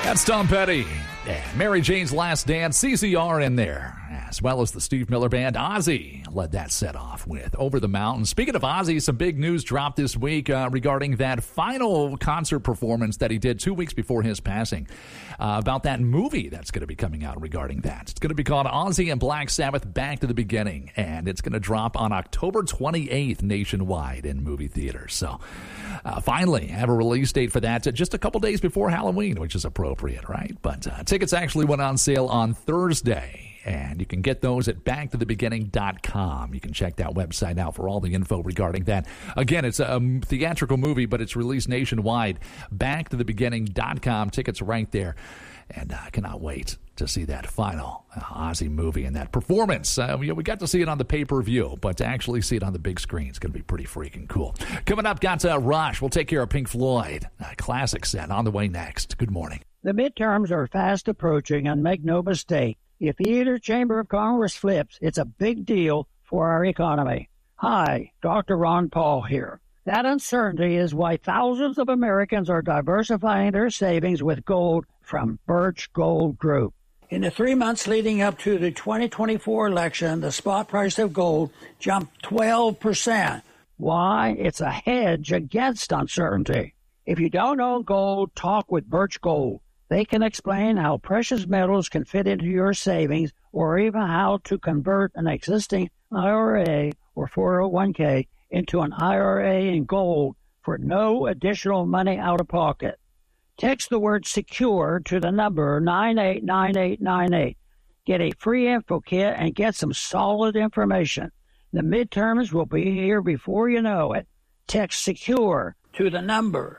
That's Tom Petty. Yeah, Mary Jane's Last Dance, CCR in there, as well as the Steve Miller Band. Ozzy led that set off with Over the Mountain. Speaking of Ozzy, some big news dropped this week regarding that final concert performance that he did 2 weeks before his passing, about that movie that's going to be coming out regarding that. It's going to be called Ozzy and Black Sabbath Back to the Beginning, and it's going to drop on October 28th nationwide in movie theaters. So finally have a release date for that just a couple days before Halloween, which is appropriate, right? But tickets actually went on sale on Thursday, and you can get those at backtothebeginning.com. You can check that website out for all the info regarding that. Again, it's a theatrical movie, but it's released nationwide. Backtothebeginning.com. Tickets right there. And I cannot wait to see that final Ozzy movie and that performance. We got to see it on the pay-per-view, but to actually see it on the big screen is going to be pretty freaking cool. Coming up, got Rush. We'll take care of Pink Floyd. A classic set on the way next. Good morning. The midterms are fast approaching, and make no mistake, if either chamber of Congress flips, it's a big deal for our economy. Hi, Dr. Ron Paul here. That uncertainty is why thousands of Americans are diversifying their savings with gold from Birch Gold Group. In the 3 months leading up to the 2024 election, the spot price of gold jumped 12%. Why? It's a hedge against uncertainty. If you don't own gold, talk with Birch Gold. They can explain how precious metals can fit into your savings, or even how to convert an existing IRA or 401k into an IRA in gold for no additional money out of pocket. Text the word SECURE to the number 989898. Get a free info kit and get some solid information. The midterms will be here before you know it. Text SECURE to the number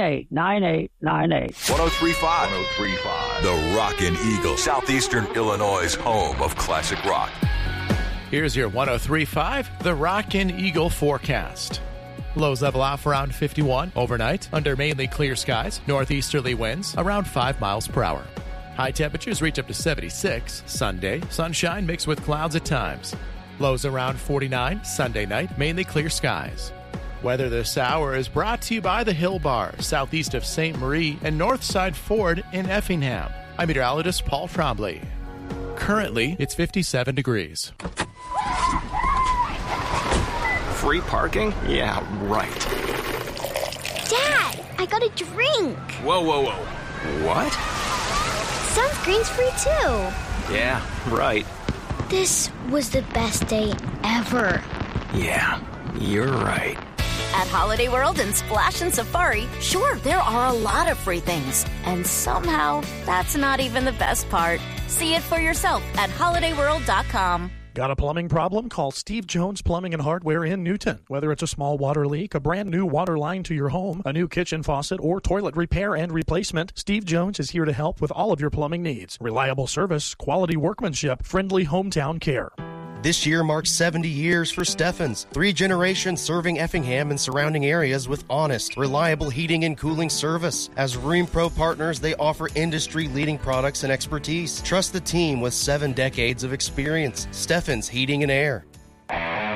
989898. 1035. 1035. The Rockin' Eagle, Southeastern Illinois' home of classic rock. Here's your 1035, the Rockin' Eagle forecast. Lows level off around 51 overnight under mainly clear skies. Northeasterly winds around 5 miles per hour. High temperatures reach up to 76 Sunday. Sunshine mixed with clouds at times. Lows around 49 Sunday night, mainly clear skies. Weather this hour is brought to you by the Hill Bar, southeast of St. Marie and Northside Ford in Effingham. I'm meteorologist Paul Trombley. Currently, it's 57 degrees. Free parking? Yeah, right. Dad, I got a drink. Whoa. What? Sunscreen's free too. Yeah, right. This was the best day ever. Yeah, you're right. At Holiday World and Splash and Safari, sure, there are a lot of free things. And somehow, that's not even the best part. See it for yourself at holidayworld.com. Got a plumbing problem? Call Steve Jones Plumbing and Hardware in Newton. Whether it's a small water leak, a brand new water line to your home, a new kitchen faucet, or toilet repair and replacement, Steve Jones is here to help with all of your plumbing needs. Reliable service, quality workmanship, friendly hometown care. This year marks 70 years for Steffens. 3 generations serving Effingham and surrounding areas with honest, reliable heating and cooling service. As Rheem Pro partners, they offer industry-leading products and expertise. Trust the team with 7 decades of experience. Steffens Heating and Air.